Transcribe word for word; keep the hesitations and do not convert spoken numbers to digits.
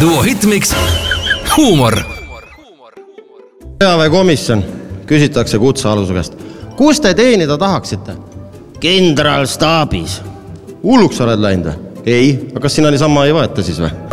Duo Hitmix huumor. Sõjaväekomisjon küsitakse kutsealuse käest. Kus te teenida tahaksite? Kindralstaabis. Hulluks oled läinud? Ei, aga kas sina niisama ei vaeta siis või?